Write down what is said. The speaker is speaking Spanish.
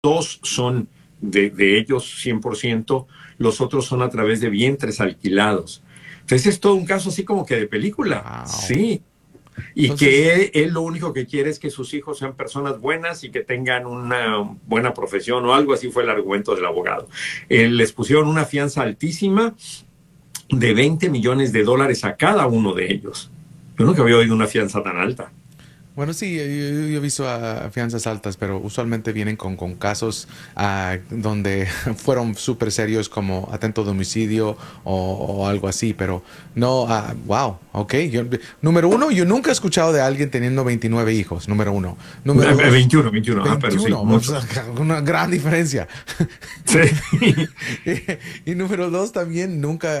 dos son de ellos 100%, los otros son a través de vientres alquilados. Entonces es todo un caso así como que de película, Wow. sí. Y Entonces, que él lo único que quiere es que sus hijos sean personas buenas y que tengan una buena profesión o algo así fue el argumento del abogado. Les pusieron una fianza altísima de $20 millones a cada uno de ellos. Yo nunca había oído una fianza tan alta. bueno, sí, yo he visto fianzas altas, pero usualmente vienen con casos donde fueron súper serios como atento de homicidio o algo así, pero no, wow, ok. Número uno, yo nunca he escuchado de alguien teniendo 29 hijos, número uno. Número dos, 21, 21, pero sí, 21, o sea, muchos. una gran diferencia. Sí. Y número dos, también nunca